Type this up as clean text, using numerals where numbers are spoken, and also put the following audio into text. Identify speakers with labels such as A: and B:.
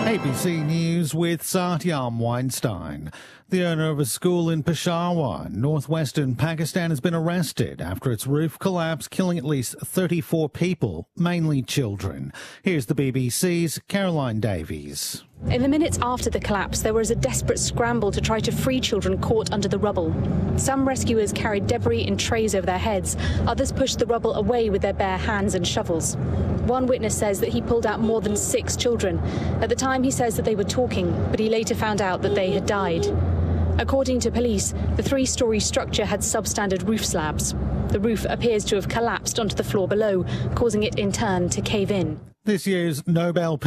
A: ABC News with Satyam Weinstein. The owner of a school in Peshawar, northwestern Pakistan, has been arrested after its roof collapsed, killing at least 34 people, mainly children. Here's the BBC's Caroline Davies.
B: In the minutes after the collapse, there was a desperate scramble to try to free children caught under the rubble. Some rescuers carried debris in trays over their heads. Others pushed the rubble away with their bare hands and shovels. One witness says that he pulled out more than 6 children. At the time, he says that they were talking, but he later found out that they had died. According to police, the 3-storey structure had substandard roof slabs. The roof appears to have collapsed onto the floor below, causing it in turn to cave in.
A: This year's Nobel